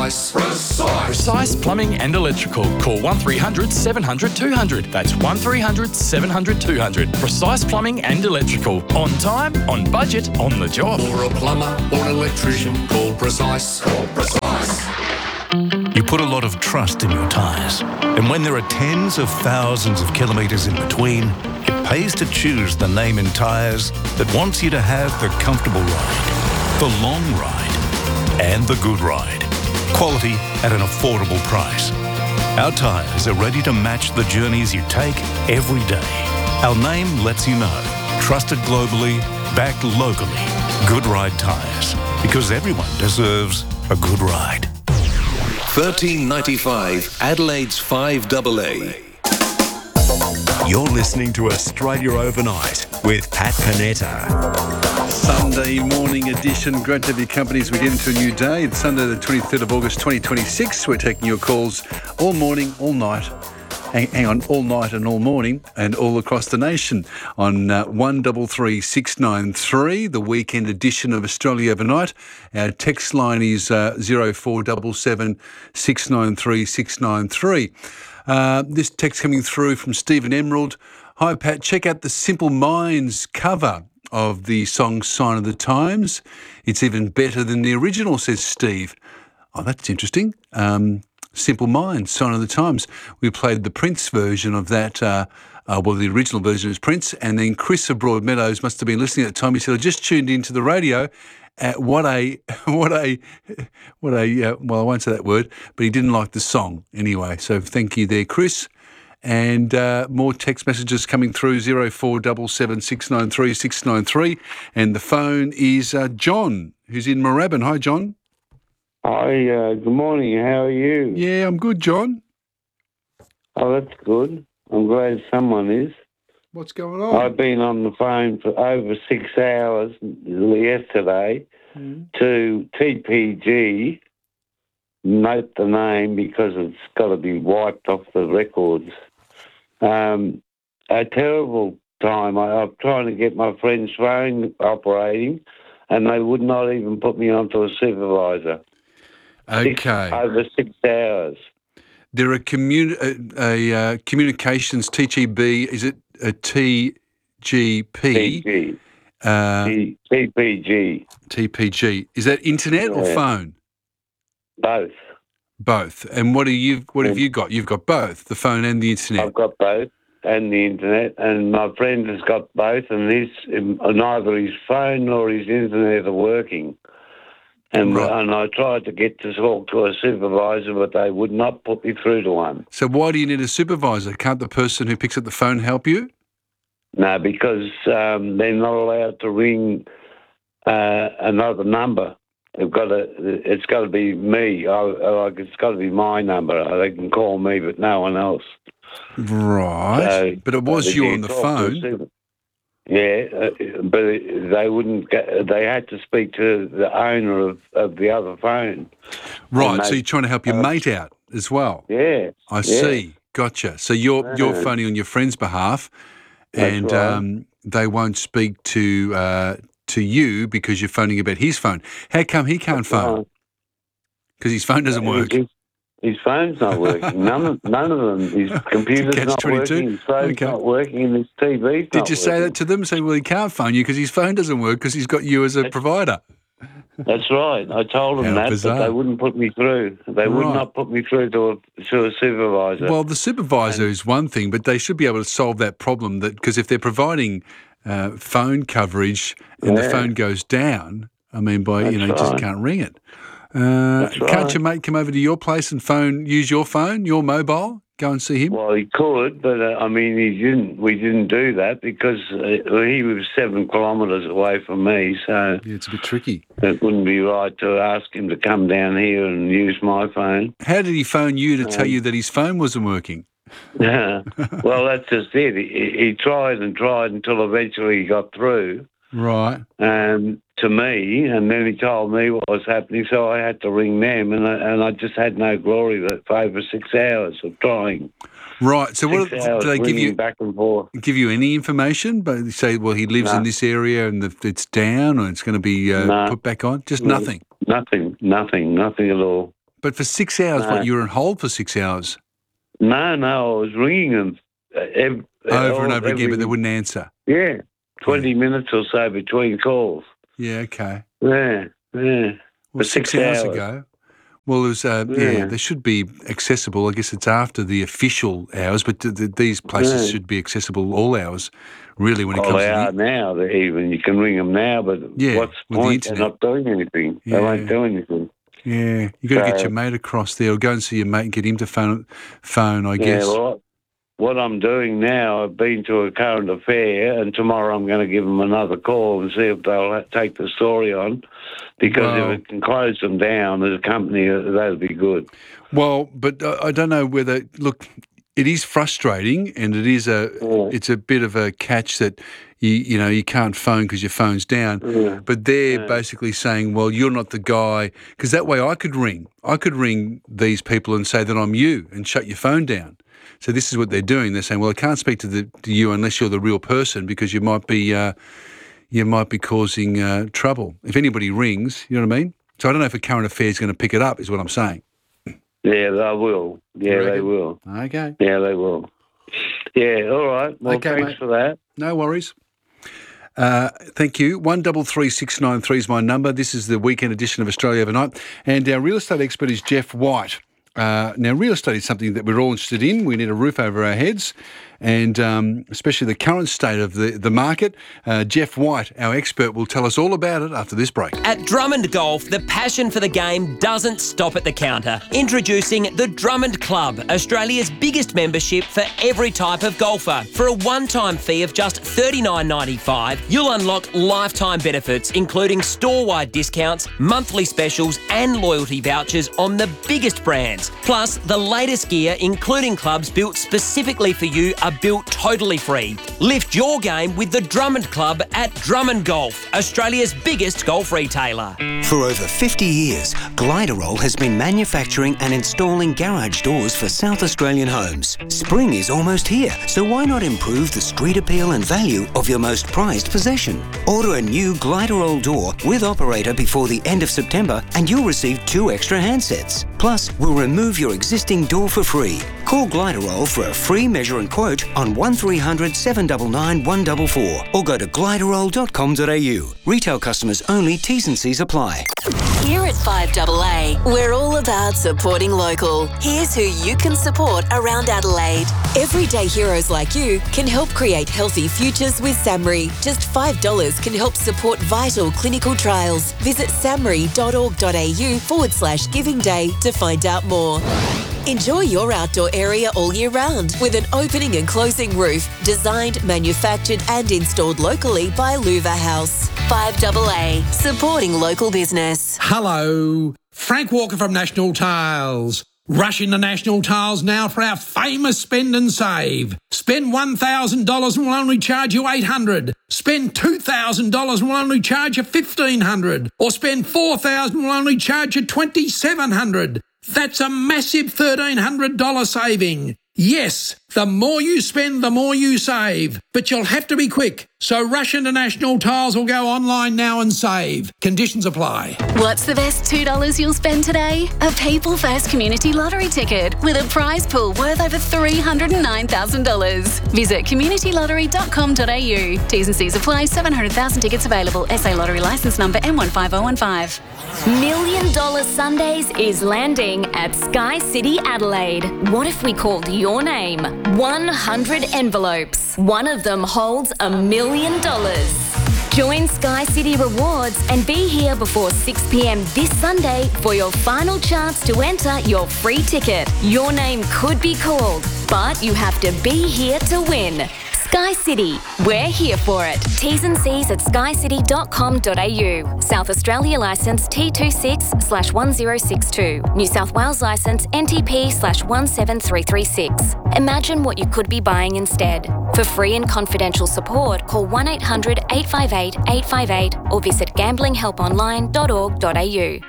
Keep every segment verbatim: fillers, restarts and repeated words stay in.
Precise. Precise. Precise Plumbing and Electrical. Call one three hundred seven hundred two hundred. That's one three hundred seven hundred two hundred. Precise Plumbing and Electrical. On time, on budget, on the job. For a plumber or an electrician, call Precise. Call Precise. You put a lot of trust in your tyres. And when there are tens of thousands of kilometres in between, it pays to choose the name in tyres that wants you to have the comfortable ride, the long ride, and the good ride. Quality at an affordable price. Our tyres are ready to match the journeys you take every day. Our name lets you know. Trusted globally, backed locally. Good Ride Tyres. Because everyone deserves a good ride. thirteen ninety-five Adelaide's five A A. You're listening to Australia Overnight with Pat Panetta. Sunday morning edition. Great to have your company as we get into a new day. It's Sunday the twenty-third of August twenty twenty-six. We're taking your calls all morning, all night. Hang, hang on, all night and all morning and all across the nation on uh, one three three six nine three, the weekend edition of Australia Overnight. Our text line is uh, zero four seven seven six nine three six nine three. Uh, this text coming through from Stephen Emerald. Hi, Pat. Check out the Simple Minds cover of the song Sign of the Times. It's even better than the original, says Steve. Oh, that's interesting. Um, Simple Minds, Sign of the Times. We played the Prince version of that. Uh, uh, well, the original version is Prince. And then Chris of Broadmeadows must have been listening at the time. He said, I just tuned into the radio. Uh, what a, what a, what a, uh, well, I won't say that word, but he didn't like the song anyway. So thank you there, Chris. And uh, more text messages coming through, zero four seven seven six nine three six nine three. And the phone is uh, John, who's in Moorabbin. Hi, John. Hi, uh, good morning. How are you? Yeah, I'm good, John. Oh, that's good. I'm glad someone is. What's going on? I've been on the phone for over six hours yesterday mm. to T P G. Note the name because it's got to be wiped off the records. Um, a terrible time. I, I'm trying to get my friend's phone operating, and they would not even put me onto a supervisor. Okay. Six, over six hours. There are communi- a, a uh, communications T G B. Is it a T G P? T G. Uh, T- TPG. T P G. Is that internet yeah. or phone? Both. Both. And what are you? What have you got? You've got both, the phone and the internet. I've got both and the internet, and my friend has got both, and his neither his phone nor his internet are working. And right. and I tried to get to talk to a supervisor, but they would not put me through to one. So why do you need a supervisor? Can't the person who picks up the phone help you? No, because um, they're not allowed to ring uh, another number. They've got to. It's got to be me. I, like it's got to be my number. They can call me, but no one else. Right. So, but it was you on the phone. Yeah, uh, but they wouldn't get, they had to speak to the owner of, of the other phone. Right, they, so you're trying to help your uh, mate out as well. Yeah. I yeah. see. Gotcha. So you're yeah. you're phoning on your friend's behalf, and right. um, they won't speak to uh, to you because you're phoning about his phone. How come he can't That's phone? Because right. his phone doesn't work. His, his phone's not working. None of, none of them. His computer's not twenty-two. Working. His phone's okay. not working, and his T V's not working. Did you say that to them? Say, well, he can't phone you because his phone doesn't work because he's got you as a That's, provider. That's right. I told them How that, bizarre. but they wouldn't put me through. They right. would not put me through to a, to a supervisor. Well, the supervisor and, is one thing, but they should be able to solve that problem. That because if they're providing uh, phone coverage and yeah. the phone goes down, I mean, by That's you know, you right. just can't ring it. Uh, That's right. Can't your mate come over to your place and phone, use your phone, your mobile, go and see him? Well, he could, but uh, I mean, he didn't. We didn't do that because uh, he was seven kilometres away from me, so yeah, it's a bit tricky. It wouldn't be right to ask him to come down here and use my phone. How did he phone you to um, tell you that his phone wasn't working? Yeah, well, that's just it. He, he tried and tried until eventually he got through. Right. Um, to me, and then he told me what was happening, so I had to ring them, and I, and I just had no glory for over six hours of trying. Right. So six what do they give you? Back and forth. Give you any information? But they say, well, he lives no. in this area, and the, it's down, or it's going to be uh, no. put back on. Just nothing. Nothing. Nothing. Nothing at all. But for six hours, No. what, you were on hold for six hours? No, no, I was ringing them. uh, ev- Over and uh, over again, every- but they wouldn't answer. Yeah, twenty minutes or so between calls. Yeah, okay. Yeah, yeah. Well, For six, six hours hours. ago. Well, it was, uh, yeah. Yeah. they should be accessible. I guess it's after the official hours, but th- th- these places Yeah. should be accessible all hours, really, when it Oh, comes they to are the... now. They even you can ring them now, but Yeah, what's the with the point? They're internet. not doing anything. Yeah. They won't do anything. Yeah, you got to get So- your mate across there, or go and see your mate and get him to phone, phone I Yeah, guess. well, what I'm doing now, I've been to a current affair, and tomorrow I'm going to give them another call and see if they'll ha- take the story on. Because Wow. if it can close them down as a company, uh, that'd be good. Well, but uh, I don't know whether, look, it is frustrating, and it is a, Yeah. it's a bit of a catch that you, you know, you can't phone because your phone's down. Yeah. But they're Yeah. basically saying, well, you're not the guy, because that way I could ring. I could ring these people and say that I'm you and shut your phone down. So this is what they're doing. They're saying, well, I can't speak to the to you unless you're the real person, because you might be uh, you might be causing uh, trouble if anybody rings. You know what I mean? So I don't know if a current affair is going to pick it up. Is what I'm saying. Yeah, they will. Yeah, You they reckon? will. Okay. Yeah, they will. Yeah, all right. Well, Okay, thanks mate. for that. No worries. Uh, thank you. One double three six nine three is my number. This is the weekend edition of Australia Overnight, and our real estate expert is Jeff White. Uh, now, real estate is something that we're all interested in. We need a roof over our heads, and um, especially the current state of the, the market. Uh, Jeff White, our expert, will tell us all about it after this break. At Drummond Golf, the passion for the game doesn't stop at the counter. Introducing the Drummond Club, Australia's biggest membership for every type of golfer. For a one-time fee of just thirty-nine ninety-five, you'll unlock lifetime benefits, including store-wide discounts, monthly specials and loyalty vouchers on the biggest brands. Plus, the latest gear, including clubs built specifically for you, are built totally free. Lift your game with the Drummond Club at Drummond Golf, Australia's biggest golf retailer. For over fifty years, Gliderol has been manufacturing and installing garage doors for South Australian homes. Spring is almost here, so why not improve the street appeal and value of your most prized possession? Order a new Gliderol door with operator before the end of September and you'll receive two extra handsets. Plus, we'll remove your existing door for free. Call Gliderol for a free measure and quote on one three hundred seven nine nine one four four or go to gliderol dot com dot a u. Retail customers only, T's and C's apply. Here at five A A, we're all about supporting local. Here's who you can support around Adelaide. Everyday heroes like you can help create healthy futures with SAMRI. Just five dollars can help support vital clinical trials. Visit samri dot org dot a u forward slash giving day to find out more. Enjoy your outdoor area all year round with an opening and closing roof designed, manufactured and installed locally by Louva House. five A A, supporting local business. Hello, Frank Walker from National Tiles. Rush into National Tiles now for our famous spend and save. Spend one thousand dollars and we'll only charge you eight hundred dollars. Spend two thousand dollars and we'll only charge you fifteen hundred dollars. Or spend four thousand dollars and we'll only charge you twenty-seven hundred dollars. That's a massive thirteen hundred dollars saving. Yes, the more you spend, the more you save. But you'll have to be quick. So rush into National Tiles or go online now and save. Conditions apply. What's the best two dollars you'll spend today? A People First Community Lottery ticket with a prize pool worth over three hundred nine thousand dollars. Visit community lottery dot com dot a u. T's and C's apply. seven hundred thousand tickets available. S A Lottery licence number M one five oh one five. Million Dollar Sundays is landing at Sky City Adelaide. What if we called your name? one hundred envelopes. One of them holds a million dollars. Join Sky City Rewards and be here before six p m this Sunday for your final chance to enter your free ticket. Your name could be called, but you have to be here to win. Sky City, we're here for it. T's and C's at sky city dot com dot a u. South Australia licence T twenty-six slash one zero six two. New South Wales licence N T P slash one seven three three six. Imagine what you could be buying instead. For free and confidential support, call one eight hundred eight five eight eight five eight or visit gambling help online dot org dot a u.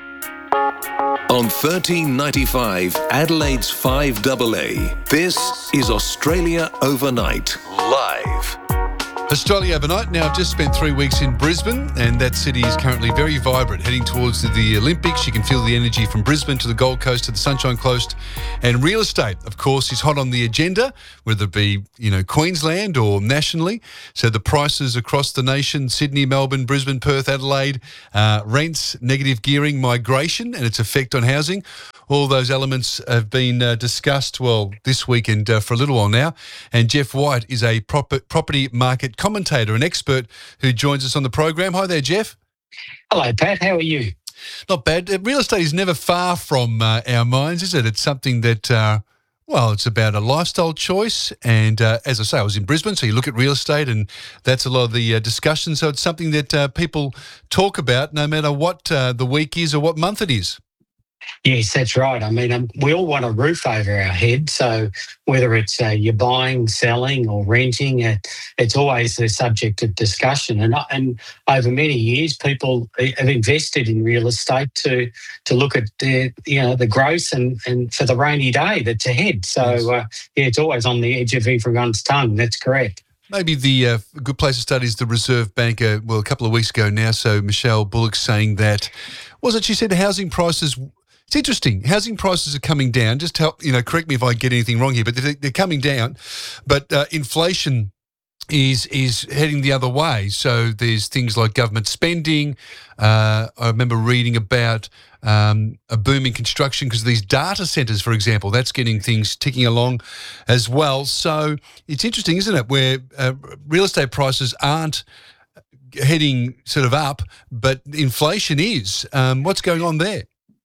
On thirteen ninety-five, Adelaide's five A A, this is Australia Overnight, live. Australia Overnight. Now, I've just spent three weeks in Brisbane, and that city is currently very vibrant, heading towards the Olympics. You can feel the energy from Brisbane to the Gold Coast to the Sunshine Coast. And real estate, of course, is hot on the agenda, whether it be, you know, Queensland or nationally. So the prices across the nation, Sydney, Melbourne, Brisbane, Perth, Adelaide, uh, rents, negative gearing, migration and its effect on housing. All those elements have been uh, discussed, well, this weekend uh, for a little while now. And Jeff White is a prop- property market commentator and expert who joins us on the program. Hi there, Jeff. Hello, Pat. How are you? Not bad. Uh, Real estate is never far from uh, our minds, is it? It's something that, uh, well, it's about a lifestyle choice. And uh, as I say, I was in Brisbane, so you look at real estate and that's a lot of the uh, discussion. So it's something that uh, people talk about no matter what uh, the week is or what month it is. Yes, that's right. I mean, um, we all want a roof over our head. So whether it's uh, you're buying, selling or renting, it, it's always the subject of discussion. And, and over many years, people have invested in real estate to to look at the, you know, the growth and, and for the rainy day that's ahead. So, uh, yeah, it's always on the edge of everyone's tongue. That's correct. Maybe the uh, good place to start is the Reserve Bank, uh, well, a couple of weeks ago now. So Michelle Bullock saying that, was it, she said housing prices... It's interesting. Housing prices are coming down. Just help, you know, correct me if I get anything wrong here, but they're, they're coming down. But uh, inflation is is heading the other way. So there's things like government spending. Uh, I remember reading about um, a boom in construction because of these data centres, for example. That's getting things ticking along as well. So it's interesting, isn't it, where uh, real estate prices aren't heading sort of up, but inflation is. Um, what's going on there?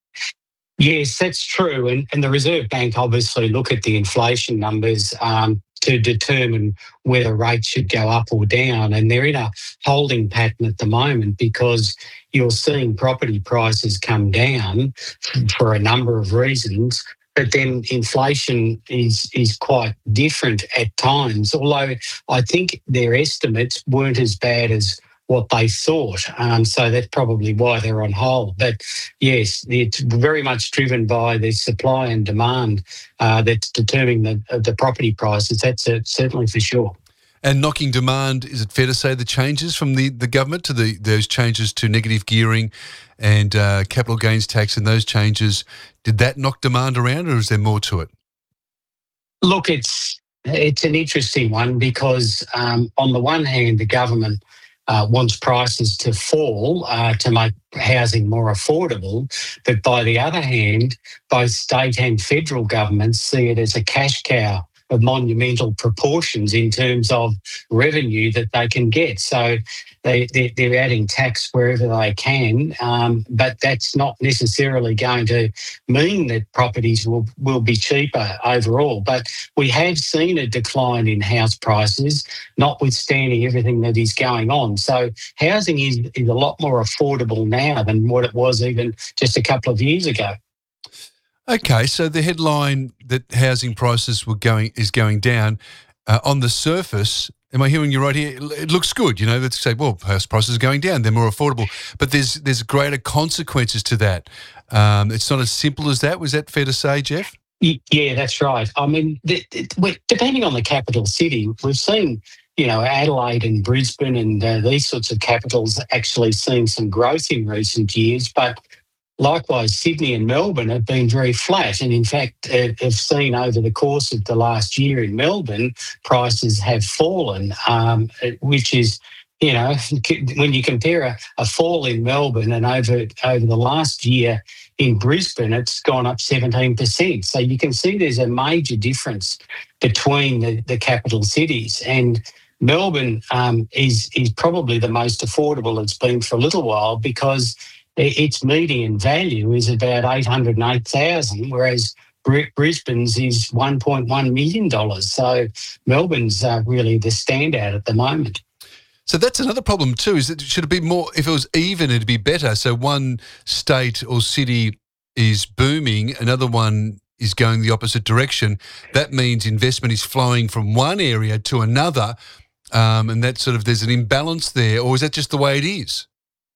Yes, that's true. And, and the Reserve Bank obviously look at the inflation numbers um, to determine whether rates should go up or down. And they're in a holding pattern at the moment because you're seeing property prices come down for a number of reasons. But then inflation is is quite different at times, although I think their estimates weren't as bad as what they thought. Um, so that's probably why they're on hold. But yes, it's very much driven by the supply and demand uh, that's determining the, uh, the property prices. That's uh, certainly for sure. And knocking demand, is it fair to say the changes from the, the government to the those changes to negative gearing and uh, capital gains tax and those changes, did that knock demand around or is there more to it? Look, it's, it's an interesting one because um, on the one hand, the government Uh, wants prices to fall uh, to make housing more affordable. But by the other hand, both state and federal governments see it as a cash cow of monumental proportions in terms of revenue that they can get. So they, they, they're adding tax wherever they can, um, but that's not necessarily going to mean that properties will, will be cheaper overall. But we have seen a decline in house prices, notwithstanding everything that is going on. So housing is, is a lot more affordable now than what it was even just a couple of years ago. Okay, so the headline that housing prices were going is going down uh, on the surface. Am I hearing you right here? It looks good, you know. Let's say, well, house prices are going down; they're more affordable. But there's there's greater consequences to that. Um, it's not as simple as that. Was that fair to say, Jeff? Yeah, that's right. I mean, the, the, depending on the capital city, we've seen, you know, Adelaide and Brisbane and uh, these sorts of capitals actually seeing some growth in recent years, but likewise, Sydney and Melbourne have been very flat, and in fact, uh, have seen over the course of the last year in Melbourne, prices have fallen, um, which is, you know, when you compare a, a fall in Melbourne and over over the last year in Brisbane, it's gone up seventeen percent. So you can see there's a major difference between the, the capital cities, and Melbourne um, is is probably the most affordable it's been for a little while because its median value is about eight hundred eight thousand dollars, whereas Brisbane's is one point one million dollars. So Melbourne's uh, really the standout at the moment. So that's another problem too, is that should it be more, if it was even, it'd be better. So one state or city is booming, another one is going the opposite direction. That means investment is flowing from one area to another, um, and that sort of, there's an imbalance there, or is that just the way it is?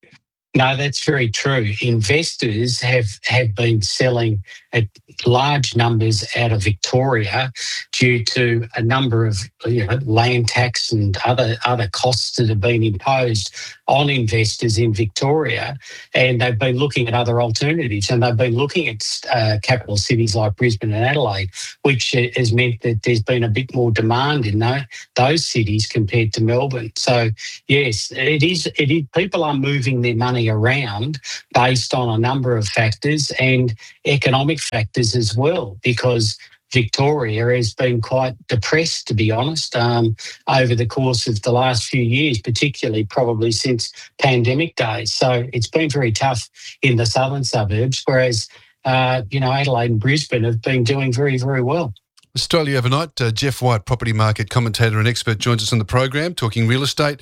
No, that's very true. Investors have, have been selling at large numbers out of Victoria due to a number of you know, land tax and other other costs that have been imposed on investors in Victoria, and they've been looking at other alternatives, and they've been looking at uh, capital cities like Brisbane and Adelaide, which has meant that there's been a bit more demand in those, those cities compared to Melbourne. So yes, it is. It is. People are moving their money around based on a number of factors and economic factors as well, because Victoria has been quite depressed, to be honest, um, over the course of the last few years, particularly probably since pandemic days. So it's been very tough in the southern suburbs, whereas, uh, you know, Adelaide and Brisbane have been doing very, very well. Australia Overnight, uh, Jeff White, property market commentator and expert, joins us on the program, talking real estate.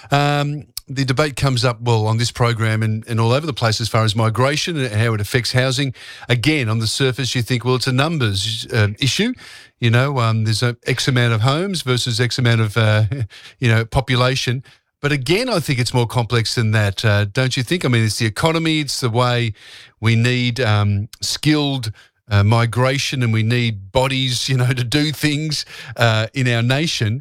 Um, the debate comes up, well, on this program and, and all over the place as far as migration and how it affects housing. Again, on the surface, you think, well, it's a numbers uh, issue. You know, um, there's a X amount of homes versus X amount of, uh, you know, population. But again, I think it's more complex than that, uh, don't you think? I mean, it's the economy, it's the way we need um, skilled Uh, migration, and we need bodies, you know, to do things uh, in our nation,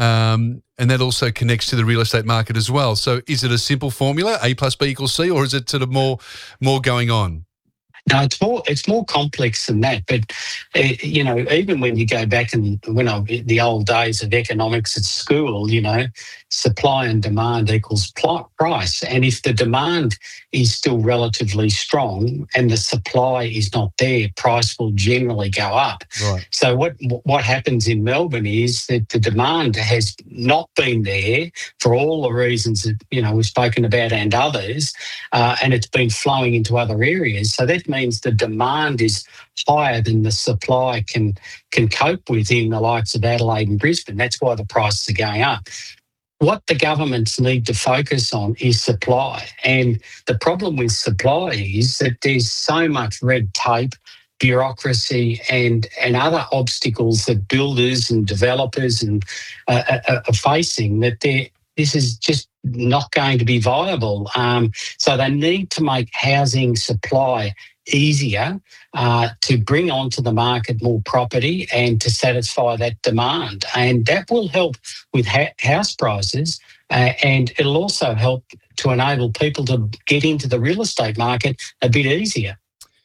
um, and that also connects to the real estate market as well. So, is it a simple formula, A plus B equals C, or is it sort of more more going on? No, it's more it's more complex than that. But uh, you know, even when you go back and when I, the old days of economics at school, you know, supply and demand equals pl- price. And if the demand is still relatively strong and the supply is not there, price will generally go up. Right. So what what happens in Melbourne is that the demand has not been there for all the reasons that you know we've spoken about and others, uh, and it's been flowing into other areas. So that means the demand is higher than the supply can can cope with in the likes of Adelaide and Brisbane. That's why the prices are going up. What the governments need to focus on is supply. And the problem with supply is that there's so much red tape, bureaucracy and, and other obstacles that builders and developers and, uh, are, are facing that they're this is just not going to be viable. Um, so they need to make housing supply easier uh, to bring onto the market more property and to satisfy that demand. And that will help with ha- house prices uh, and it'll also help to enable people to get into the real estate market a bit easier.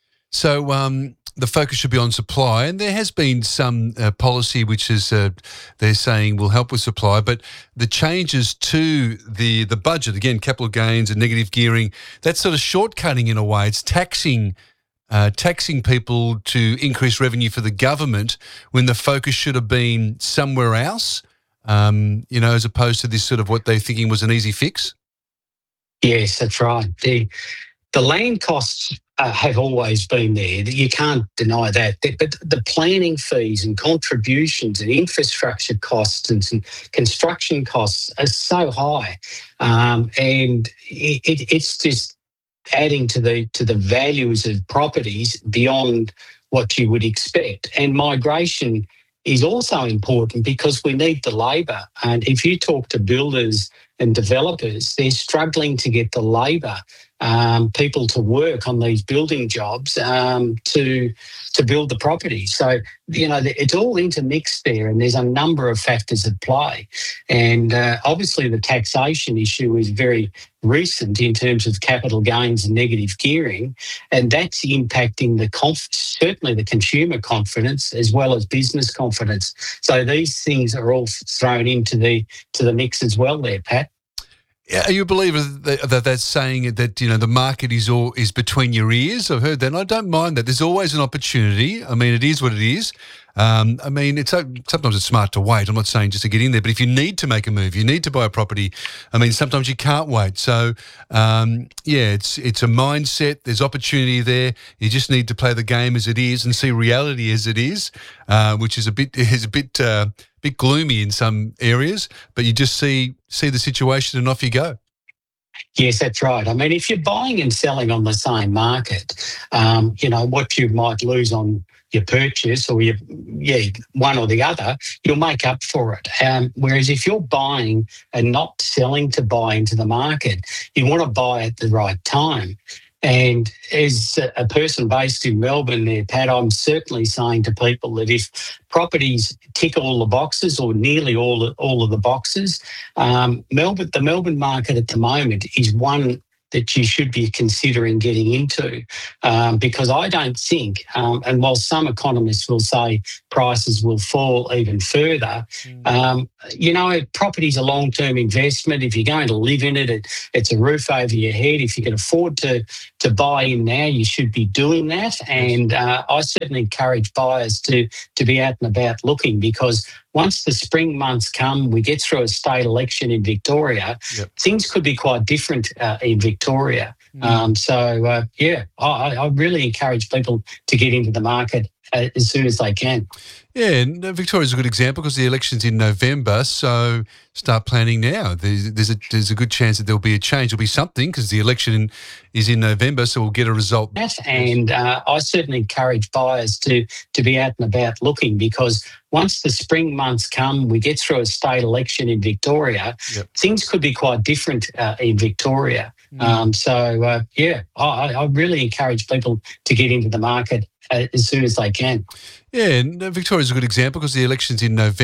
So um, the focus should be on supply, and there has been some uh, policy which is uh, they're saying will help with supply, but the changes to the the budget, again, capital gains and negative gearing, that's sort of shortcutting in a way. It's taxing uh, taxing people to increase revenue for the government when the focus should have been somewhere else, um, you know, as opposed to this sort of what they're thinking was an easy fix. Yes, that's right. The the land costs uh, have always been there. You can't deny that. But the planning fees and contributions and infrastructure costs and, and construction costs are so high, um, and it, it, it's just adding to the to the values of properties beyond what you would expect. And migration is also important because we need the labour. And if you talk to builders and developers, they're struggling to get the labour, um, people to work on these building jobs um, to to build the property. So, you know, it's all intermixed there, and there's a number of factors at play. And uh, obviously the taxation issue is very recent in terms of capital gains and negative gearing, and that's impacting the conf- certainly the consumer confidence as well as business confidence. So these things are all thrown into the to the mix as well there, Pat. Are you a believer that, that that's saying that, you know, the market is all is between your ears? I've heard that, and I don't mind that. There's always an opportunity. I mean, it is what it is. Um, I mean, it's sometimes it's smart to wait. I'm not saying just to get in there, but if you need to make a move, you need to buy a property, I mean, sometimes you can't wait. So, um, yeah, it's it's a mindset. There's opportunity there. You just need to play the game as it is and see reality as it is, uh, which is a bit is a bit uh, bit gloomy in some areas. But you just see see the situation and off you go. Yes, that's right. I mean, if you're buying and selling on the same market, um, you know, what you might lose on your purchase or your, yeah, one or the other, you'll make up for it. Um, whereas if you're buying and not selling to buy into the market, you want to buy at the right time. And as a person based in Melbourne there, Pat, I'm certainly saying to people that if properties tick all the boxes or nearly all, all of the boxes, um, Melbourne, the Melbourne market at the moment is one that you should be considering getting into, um, because I don't think, um, and while some economists will say prices will fall even further, mm. um, you know, property's a long-term investment. If you're going to live in it, it, it's a roof over your head. If you can afford to to buy in now, you should be doing that. And uh, I certainly encourage buyers to to be out and about looking, because once the spring months come, we get through a state election in Victoria, yep. things could be quite different uh, in Victoria. Mm. Um, so, uh, yeah, I, I really encourage people to get into the market uh, as soon as they can. Yeah, and Victoria's a good example because the election's in November, so start planning now. There's, there's, a, there's a good chance that there'll be a change. There'll be something because the election is in November, so we'll get a result. And uh, I certainly encourage buyers to to be out and about looking, because once the spring months come, we get through a state election in Victoria, yep. things could be quite different uh, in Victoria. Mm. Um, so, uh, yeah, I, I really encourage people to get into the market uh, as soon as they can. Yeah, and Victoria's a good example because the election's in November.